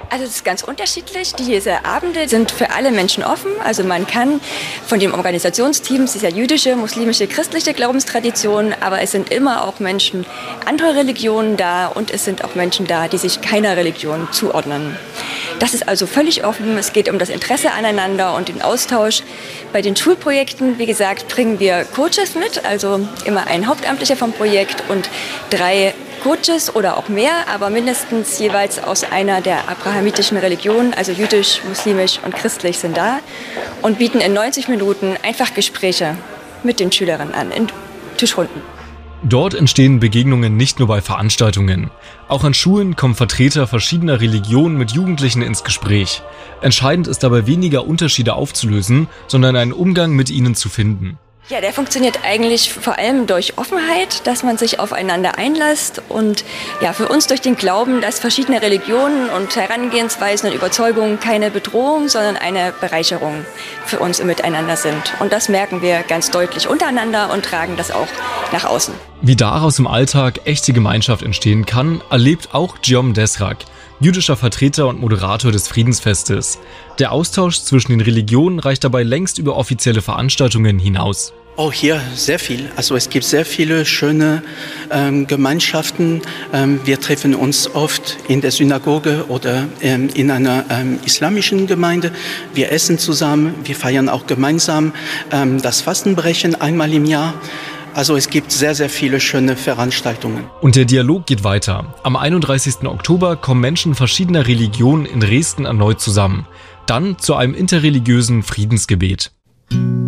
Also es ist ganz unterschiedlich. Diese Abende sind für alle Menschen offen. Also man kann von dem Organisationsteam, es ist ja jüdische, muslimische, christliche Glaubenstradition, aber es sind immer auch Menschen anderer Religionen da und es sind auch Menschen da, die sich keiner Religion zuordnen. Das ist also völlig offen. Es geht um das Interesse aneinander und den Austausch. Bei den Schulprojekten, wie gesagt, bringen wir Coaches mit, also immer ein Hauptamtlicher vom Projekt und 3 Coaches oder auch mehr, aber mindestens jeweils aus einer der abrahamitischen Religionen, also jüdisch, muslimisch und christlich sind da und bieten in 90 Minuten einfach Gespräche mit den Schülerinnen an, in Tischrunden. Dort entstehen Begegnungen nicht nur bei Veranstaltungen. Auch an Schulen kommen Vertreter verschiedener Religionen mit Jugendlichen ins Gespräch. Entscheidend ist dabei weniger Unterschiede aufzulösen, sondern einen Umgang mit ihnen zu finden. Ja, der funktioniert eigentlich vor allem durch Offenheit, dass man sich aufeinander einlässt und ja, für uns durch den Glauben, dass verschiedene Religionen und Herangehensweisen und Überzeugungen keine Bedrohung, sondern eine Bereicherung für uns im Miteinander sind. Und das merken wir ganz deutlich untereinander und tragen das auch nach außen. Wie daraus im Alltag echte Gemeinschaft entstehen kann, erlebt auch Giom Desrak, jüdischer Vertreter und Moderator des Friedensfestes. Der Austausch zwischen den Religionen reicht dabei längst über offizielle Veranstaltungen hinaus. Auch hier sehr viel. Also es gibt sehr viele schöne Gemeinschaften. Wir treffen uns oft in der Synagoge oder in einer islamischen Gemeinde. Wir essen zusammen, wir feiern auch gemeinsam das Fastenbrechen einmal im Jahr. Also es gibt sehr, sehr viele schöne Veranstaltungen. Und der Dialog geht weiter. Am 31. Oktober kommen Menschen verschiedener Religionen in Dresden erneut zusammen. Dann zu einem interreligiösen Friedensgebet.